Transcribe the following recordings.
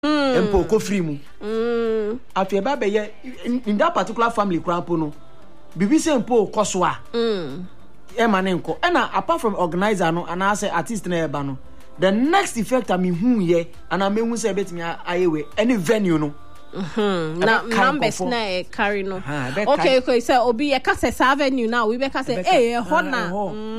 Empo ko free mu. After ba be in that particular family krampo no. Bibi se empo koso a. E ma ne nko. And apart from organizer no and say artist na eba no. The next effect I mean hu ye and I mean hu say betimi ayewe any venue no. Na numbers na carry no. Okay, so obi e ka say avenue now we be ka say hona.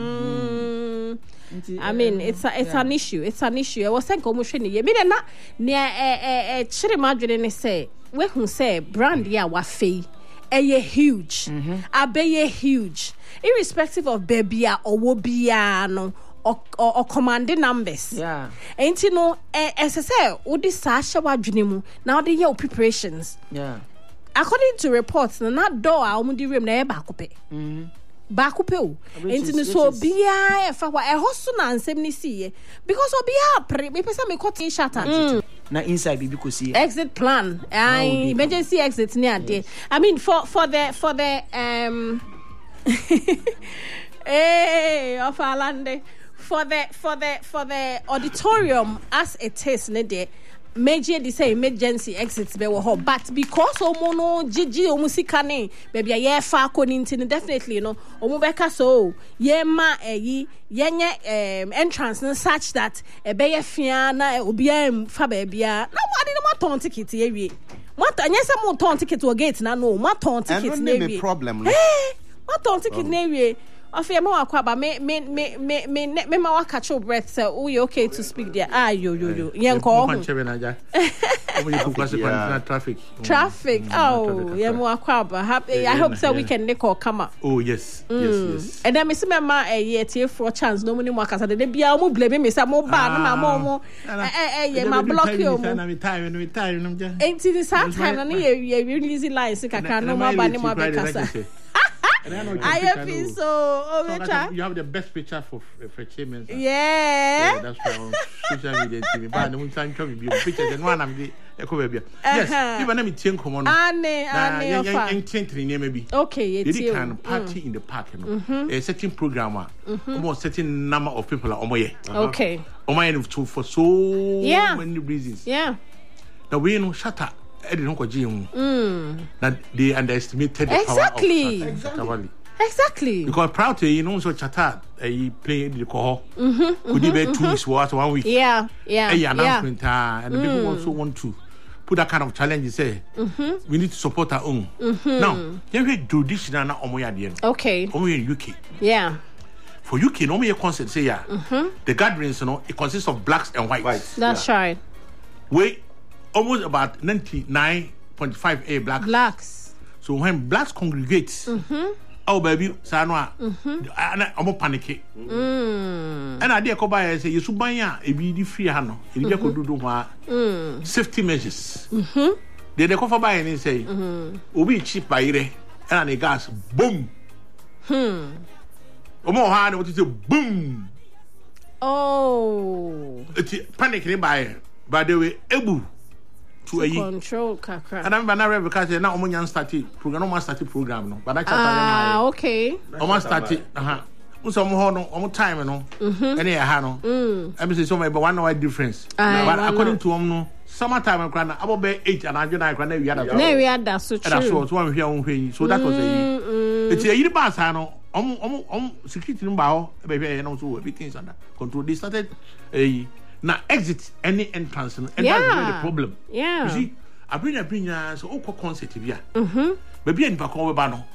I mean, it's an issue. It's an issue. I was saying, "Come on, me na near chiri madwene ne say we hu say brand ya wa fei eye huge. Abeye huge. Irrespective of baby or wobia no or commanding numbers. Yeah. Ain't you know as I say, odi sasha wadwene mu now the your preparations. Yeah. According to reports, na door a omudi room na e ba kope. Bakupe o enti so bia e fa wa e hoso na ansem ni see because obia me pesa me cotton shatter na inside bibi ko see exit plan emergency exit near there. I mean for the of Alande for the auditorium as it is ne there major they say emergency exits be wo but because omo no gigi omo sika ne baby ye fa koninti definitely you know omo beka so ye ma eyi yenye entrance no such that e be ye fia na obia fa baby a na mo ade no ton ticket ye wie mo anya se mo ton ticket wo gate na no mo ton ticket na wie problem mo ton ticket na wie Ofia mo akwa ba me ma waka cho breath say oh you okay to speak there yo yenko traffic oh yeah mo akwa ba happy I hope so we can make or come up yes and then me see ma tie for chance no mo ni mo akasa de bia mo blame me say mo ba na mo ma block you mo na me time ain't this time na you release lines kakra no ma ba ni mo bekasa I feel so you have the best picture for achievements. Yeah, that's why on social media TV. But no time to be pictures and one am the baby. Yes, even let me think come on. Maybe. Okay, you can party in the park, a certain program, almost certain number of people are okay. For so many reasons. Yeah. The way no shut up. That they underestimated the power of Shatta. Exactly. Because proud to so Shatta he played the call. Could he be 2 weeks worth 1 week? Yeah. Announcement and people also want to put that kind of challenge. Say we need to support our own. Now, we do this now okay. Only in UK. Yeah. For UK, no more concert say the gatherings, it consists of blacks and whites. That's right. Almost about 99.5% blacks. So when blacks congregate, oh baby, Sanwa, I'm panic. And I dare go by and say, you should buy a BD free hano. You could do safety measures. They cover by and say, will be cheap by it, and a gas boom. More hard, what is a boom? Oh, it's panic by the way, Ebu. To control kakra. And I'm banana because now omo started program no. But I okay. Omo started so omo no omo time no. Any ha no. I say so maybe 1 hour difference. But according to no summertime na about 8 and I na we had. Na we had that so true. That's so one here so that was a it's a year pass no. Omo security no ba ho baby no so everything's under control. They started now exit any entrance and that's really the problem. Yeah. You see, I bring so concert here. Baby and Paco Bano.